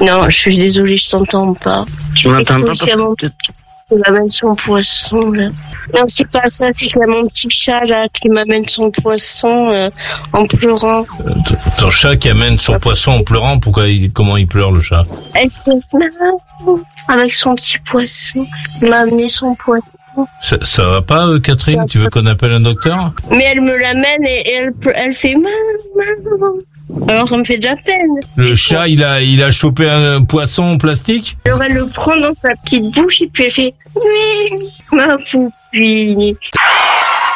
Non, je suis désolée, je t'entends pas. Tu m'entends pas? Il m'amène son poisson, là. Non, c'est pas ça, c'est qu'il y a mon petit chat, là, qui m'amène son poisson en pleurant. Ton chat qui amène son poisson en pleurant, comment il pleure, le chat? Elle fait maman avec son petit poisson. Il m'a amené son poisson. Ça va pas, Catherine? Tu veux qu'on appelle un docteur? Mais elle me l'amène et elle fait maman. Alors ça me fait de la peine. Le chat, il a chopé un poisson en plastique? Alors elle le prend dans sa petite bouche et puis elle fait oui, ma poupine.